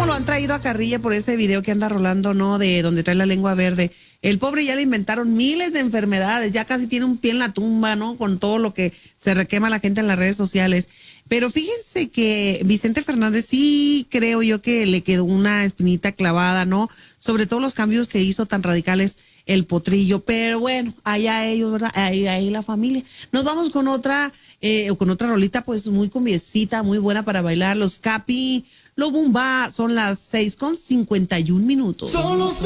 lo han traído a carrilla por ese video que anda rolando, ¿no? De donde trae la lengua verde. El pobre ya le inventaron miles de enfermedades, ya casi tiene un pie en la tumba, ¿no? Con todo lo que se requema la gente en las redes sociales. Pero fíjense que Vicente Fernández sí creo yo que le quedó una espinita clavada, ¿no? Sobre todo los cambios que hizo tan radicales el Potrillo. Pero bueno, allá ellos, ¿verdad? Ahí la familia. Nos vamos con otra rolita, pues muy cumbiecita, muy buena para bailar. Los Capi, lo Bumba, son las 6:51. Solo